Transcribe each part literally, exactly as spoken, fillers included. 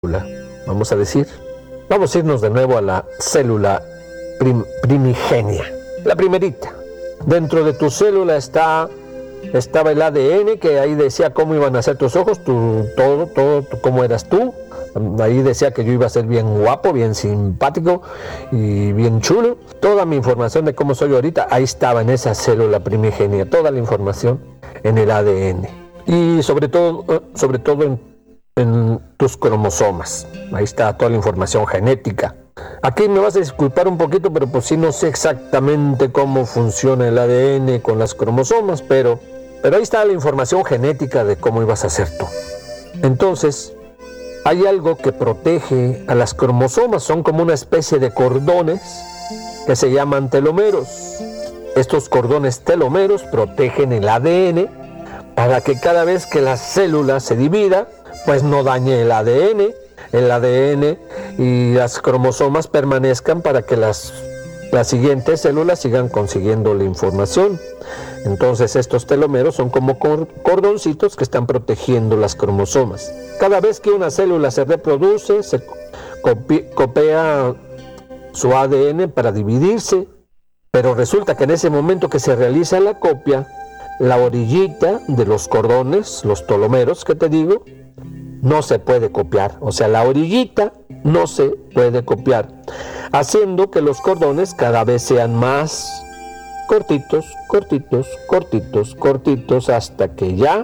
vamos a decir. Vamos a irnos de nuevo a la célula prim- primigenia, la primerita. Dentro de tu célula está, estaba el A D N, que ahí decía cómo iban a ser tus ojos, tu, todo, todo, tu, cómo eras tú. Ahí decía que yo iba a ser bien guapo, bien simpático y bien chulo. Toda mi información de cómo soy ahorita, ahí estaba en esa célula primigenia, toda la información en el A D N. Y sobre todo, sobre todo en, en tus cromosomas. Ahí está toda la información genética. Aquí me vas a disculpar un poquito, pero pues sí no sé exactamente cómo funciona el A D N con las cromosomas, pero, pero ahí está la información genética de cómo ibas a ser tú. Entonces, hay algo que protege a las cromosomas, son como una especie de cordones que se llaman telómeros. Estos cordones telómeros protegen el A D N para que cada vez que la célula se divida, pues no dañe el A D N. El A D N y las cromosomas permanezcan para que las, las siguientes células sigan consiguiendo la información. Entonces estos telómeros son como cordoncitos que están protegiendo las cromosomas. Cada vez que una célula se reproduce, se copi- copia su A D N para dividirse, pero resulta que en ese momento que se realiza la copia, la orillita de los cordones, los telómeros que te digo, no se puede copiar. O sea, la orillita no se puede copiar, haciendo que los cordones cada vez sean más cortitos, cortitos, cortitos, cortitos, hasta que ya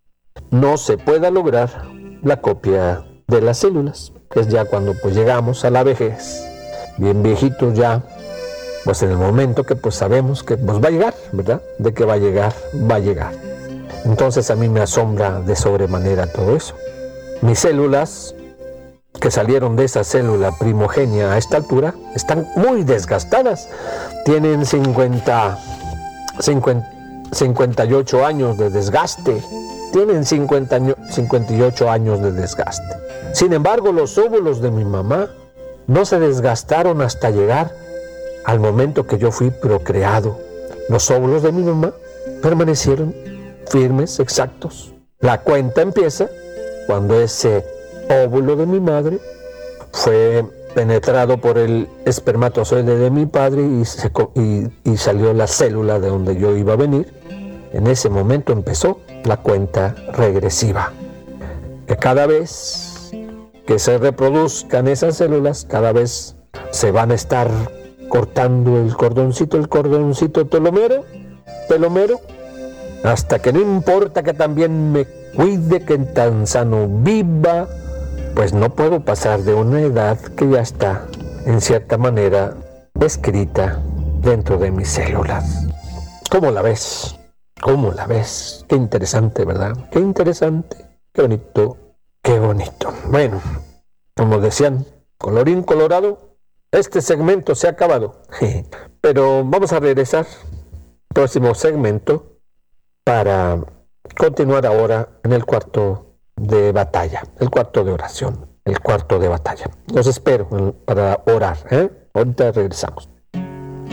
no se pueda lograr la copia de las células, que es ya cuando pues llegamos a la vejez, bien viejitos ya, pues en el momento que pues sabemos que pues va a llegar, ¿verdad? De que va a llegar, va a llegar. Entonces a mí me asombra de sobremanera todo eso. Mis células, que salieron de esa célula primogenia a esta altura, están muy desgastadas. Tienen cincuenta, cincuenta, cincuenta y ocho años de desgaste. Tienen cincuenta, cincuenta y ocho años de desgaste. Sin embargo, los óvulos de mi mamá no se desgastaron hasta llegar al momento que yo fui procreado. Los óvulos de mi mamá permanecieron firmes, exactos. La cuenta empieza cuando ese óvulo de mi madre fue penetrado por el espermatozoide de mi padre y, se, y, y salió la célula de donde yo iba a venir. En ese momento empezó la cuenta regresiva, que cada vez que se reproduzcan esas células, cada vez se van a estar cortando el cordoncito, el cordoncito telomero, telomero, hasta que no importa que también me cuide, que tan sano viva, pues no puedo pasar de una edad que ya está, en cierta manera, escrita dentro de mis células. ¿Cómo la ves? ¿Cómo la ves? Qué interesante, ¿verdad? Qué interesante, qué bonito, qué bonito. Bueno, como decían, colorín colorado, este segmento se ha acabado. Pero vamos a regresar, próximo segmento, para continuar ahora en el cuarto de batalla, el cuarto de oración, el cuarto de batalla. Los espero para orar, ¿eh? Ahorita regresamos.